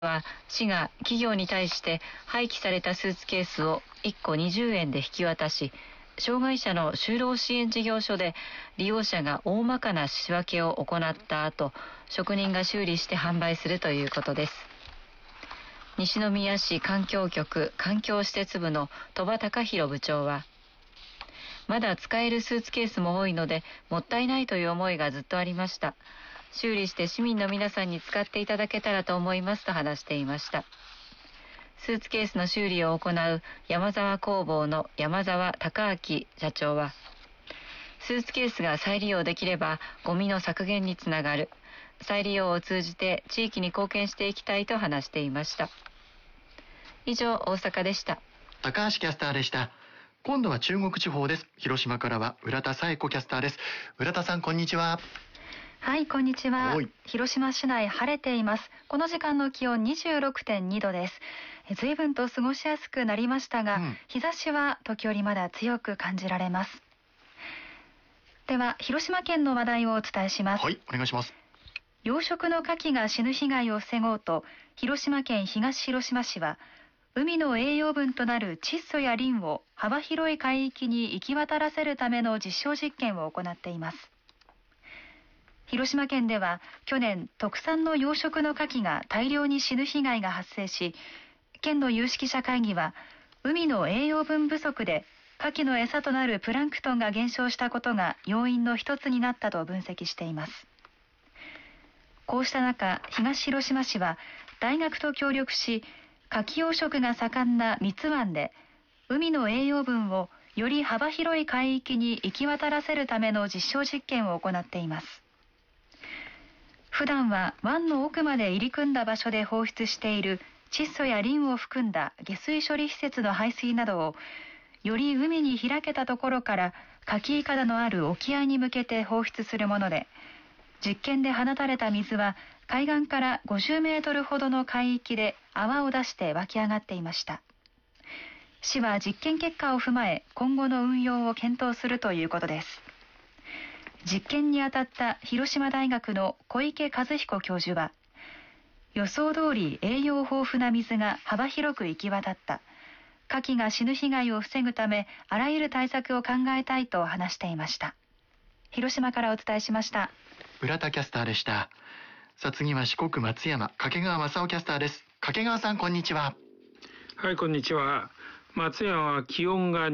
は市が企業に対して廃棄されたスーツケースを1個20円で引き渡し、障害者の就労支援事業所で利用者が大まかな仕分けを行った後、職人が修理して販売するということです。西宮市環境局環境施設部の鳥羽隆弘部長は、まだ使えるスーツケースも多いのでもったいないという思いがずっとありました。修理して市民の皆さんに使っていただけたらと思いますと話していました。スーツケースの修理を行う山沢工房の山沢隆明社長は、スーツケースが再利用できればゴミの削減につながる。再利用を通じて地域に貢献していきたいと話していました。以上、大阪でした。 高橋キャスターでした。今度は中国地方です。広島からは浦田紗恵子キャスターです。浦田さん、こんにちは。 はい、こんにちは。広島市内晴れています。この時間の気温 26.2 度です。随分と過ごしやすくなりましたが、日差しは時折まだ強く感じられます。では、広島県の話題をお伝えします。 はい、お願いします。 養殖の牡蠣が死ぬ被害を防ごうと、広島県東広島市は、海の栄養分となる窒素やリンを幅広い海域に行き渡らせるための実証実験を行っています。広島県では去年、特産の養殖の牡蠣が大量に死ぬ被害が発生し、県の有識者会議は、海の栄養分不足で牡蠣の餌となるプランクトンが減少したことが要因の一つになったと分析しています。こうした中、東広島市は大学と協力し、牡蠣養殖が盛んな三津湾で海の栄養分をより幅広い海域に行き渡らせるための実証実験を行っています。普段は湾の奥まで入り組んだ場所で放出している窒素やリンを含んだ下水処理施設の排水などを、より海に開けたところから牡蠣いかだのある沖合に向けて放出するもので、実験で放たれた水は海岸から50メートルほどの海域で泡を出して湧き上がっていました。市は実験結果を踏まえ今後の運用を検討するということです。実験にあたった広島大学の小池和彦教授は、予想通り栄養豊富な水が幅広く行き渡った。牡蠣が死ぬ被害を防ぐためあらゆる対策を考えたいと話していました。広島からお伝えしました。 浦田キャスターでした。さあ、次は四国松山、掛川正夫キャスターです。掛川さん、こんにちは。 はい、こんにちは。松山は気温が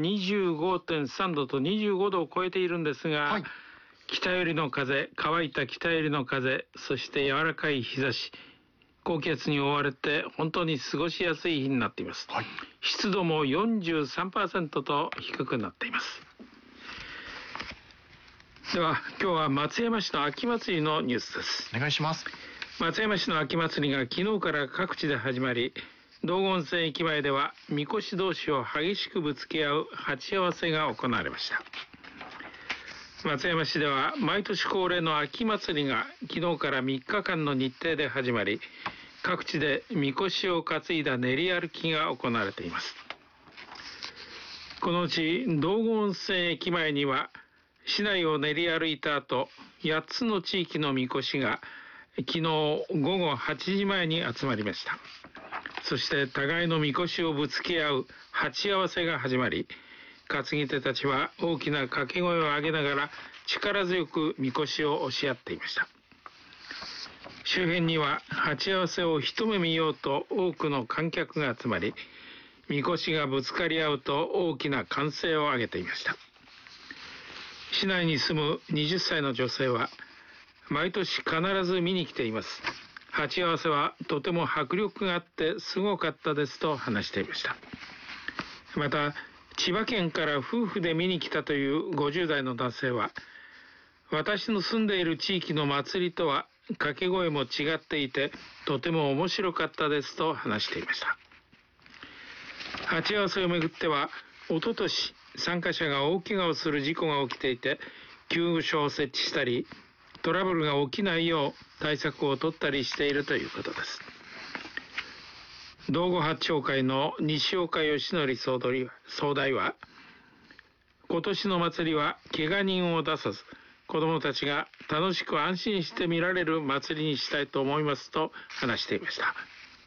25.3 度と25度を超えているんですが、北寄りの風、乾いた北寄りの風、そして柔らかい日差し、高気圧に覆われて本当に過ごしやすい日になっています。湿度も 43% と低くなっています。では、今日は松山市の秋祭りのニュースです。 お願いします。 松山市の秋祭りが昨日から各地で始まり、道後温泉駅前ではみこし同士を激しくぶつけ合う鉢合わせが行われました。松山市では毎年恒例の秋祭りが昨日から3日間の日程で始まり、各地でみこしを担いだ練り歩きが行われています。このうち道後温泉駅前には、市内を練り歩いた後、8つの地域のみこしが昨日午後8時前に集まりました。そして互いのみこしをぶつけ合う鉢合わせが始まり、担ぎ手たちは大きな掛け声を上げながら力強くみこしを押し合っていました。周辺には鉢合わせを一目見ようと多くの観客が集まり、みこしがぶつかり合うと大きな歓声を上げていました。市内に住む20歳の女性は、毎年必ず見に来ています。鉢合わせはとても迫力があってすごかったですと話していました。また、千葉県から夫婦で見に来たという50代の男性は、私の住んでいる地域の祭りとは掛け声も違っていて、とても面白かったですと話していました。鉢合わせをめぐっては、おととし参加者が大怪我をする事故が起きていて、救護所を設置したり、トラブルが起きないよう対策を取ったりしているということです。道後八丁会の西岡義則総代は、今年の祭りは怪我人を出さず、子どもたちが楽しく安心して見られる祭りにしたいと思いますと話していました。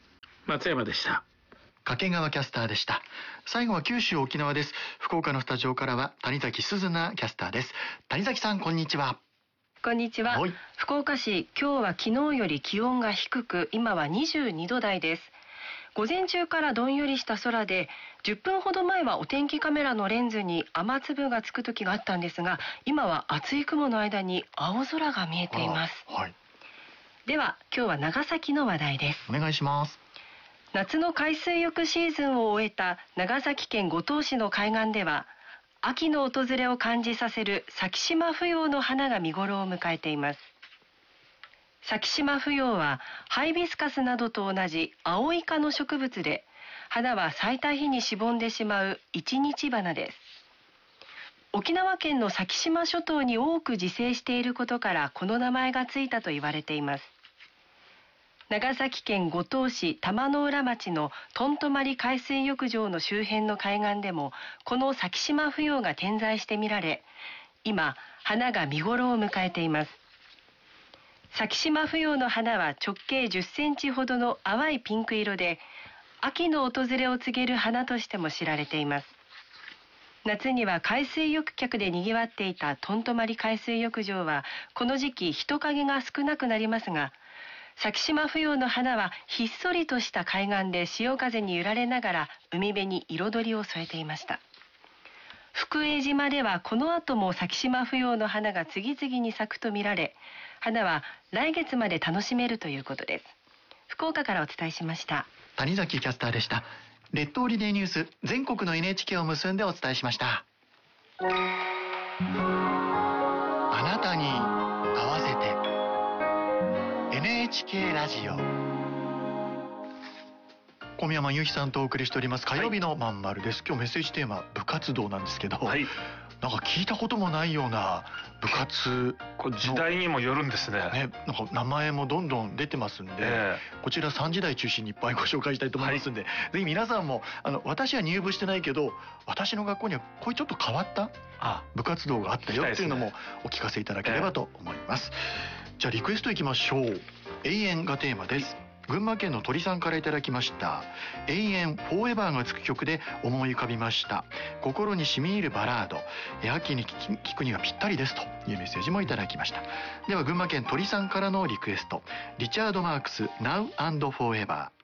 松山でした。 掛川キャスターでした。最後は九州沖縄です。福岡のスタジオからは谷崎鈴奈キャスターです。谷崎さん、こんにちは。 こんにちは。福岡市、今日は昨日より気温が低く、今は22度台です。午前中からどんよりした空で、10分ほど前はお天気カメラのレンズに雨粒がつく時があったんですが、今は厚い雲の間に青空が見えています。では今日は長崎の話題です。 お願いします。 夏の海水浴シーズンを終えた長崎県五島市の海岸では、秋の訪れを感じさせる咲島芙蓉の花が見頃を迎えています。咲島芙蓉はハイビスカスなどと同じ青イ科の植物で、花は咲いた日にしぼんでしまう一日花です。沖縄県の先島諸島に多く自生していることからこの名前がついたと言われています。長崎県五島市玉之浦町のとんとまり海水浴場の周辺の海岸でもこの咲島芙蓉が点在して見られ、今花が見頃を迎えています。咲島芙蓉の花は直径10センチほどの淡いピンク色で、秋の訪れを告げる花としても知られています。夏には海水浴客でにぎわっていたとんとまり海水浴場はこの時期人影が少なくなりますが、咲島芙蓉の花はひっそりとした海岸で潮風に揺られながら海辺に彩りを添えていました。福江島ではこの後も咲島芙蓉の花が次々に咲くとみられ、花は来月まで楽しめるということです。福岡からお伝えしました。 谷崎キャスターでした。列島リレーニュース、全国の NHK を結んでお伝えしました。あなたに合わせて NHK ラジオ、小宮山雄飛さんとお送りしております火曜日のまんまるです。今日メッセージテーマ部活動なんですけど、なんか聞いたこともないような部活、 これ時代にもよるんですね。 なんか名前もどんどん出てますんで、こちら3時台中心にいっぱいご紹介したいと思いますんで、ぜひ皆さんも私は入部してないけど私の学校にはこういうちょっと変わった部活動があったよっていうのもお聞かせいただければと思います。じゃあリクエストいきましょう。永遠がテーマです。群馬県の鳥さんからいただきました。永遠フォーエバーがつく曲で思い浮かびました。心に染み入るバラード、秋に聴くにはぴったりですというメッセージもいただきました。では群馬県鳥さんからのリクエスト、リチャード・マークス Now and Forever。